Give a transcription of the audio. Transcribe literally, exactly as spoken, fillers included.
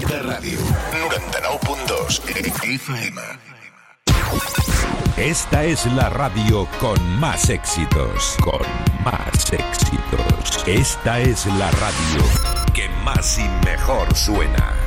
Catalunya Ràdio, noranta-nou punt dos F M. Esta es la radio con más éxitos, con más éxitos. Esta es la radio que más y mejor suena.